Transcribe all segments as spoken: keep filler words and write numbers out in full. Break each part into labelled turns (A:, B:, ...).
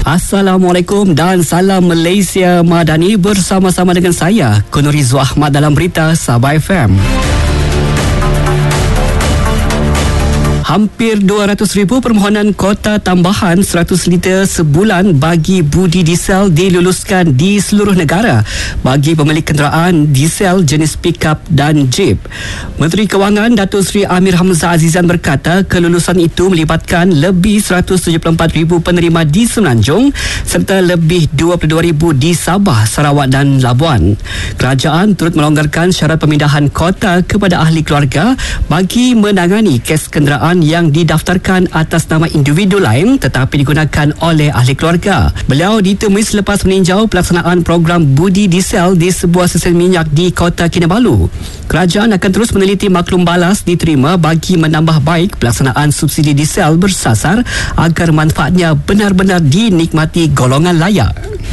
A: Assalamualaikum dan salam Malaysia Madani, bersama-sama dengan saya Kunuri Zuahmad dalam berita Sabah F M. Hampir dua ratus ribu permohonan kota tambahan seratus liter sebulan bagi budi diesel diluluskan di seluruh negara bagi pemilik kenderaan diesel jenis pick-up dan jeep. Menteri Kewangan Datuk Seri Amir Hamzah Azizan berkata kelulusan itu melibatkan lebih seratus tujuh puluh empat ribu penerima di Semenanjung serta lebih dua puluh dua ribu di Sabah, Sarawak dan Labuan. Kerajaan turut melonggarkan syarat pemindahan kota kepada ahli keluarga bagi menangani kes kenderaan yang didaftarkan atas nama individu lain tetapi digunakan oleh ahli keluarga. Beliau ditemui selepas meninjau pelaksanaan program budi diesel di sebuah stesen minyak di Kota Kinabalu. Kerajaan akan terus meneliti maklum balas diterima bagi menambah baik pelaksanaan subsidi diesel bersasar agar manfaatnya benar-benar dinikmati golongan layak.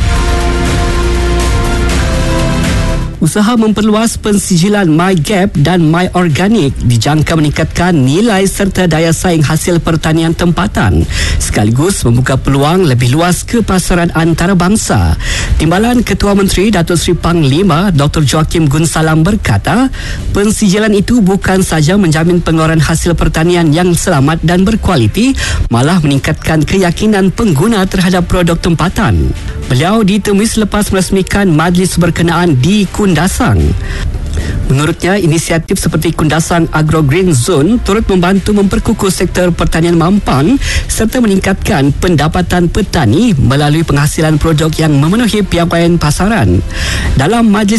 A: Usaha memperluas pensijilan MyGap dan MyOrganic dijangka meningkatkan nilai serta daya saing hasil pertanian tempatan sekaligus membuka peluang lebih luas ke pasaran antarabangsa. Timbalan Ketua Menteri Datuk Seri Panglima Doktor Joakim Gunsalam berkata, pensijilan itu bukan sahaja menjamin pengeluaran hasil pertanian yang selamat dan berkualiti, malah meningkatkan keyakinan pengguna terhadap produk tempatan. Beliau ditemui selepas merasmikan majlis berkenaan di Kundasang. Menurutnya, inisiatif seperti Kundasang Agro Green Zone turut membantu memperkukuh sektor pertanian mampang serta meningkatkan pendapatan petani melalui penghasilan produk yang memenuhi piawaian pasaran. Dalam majlis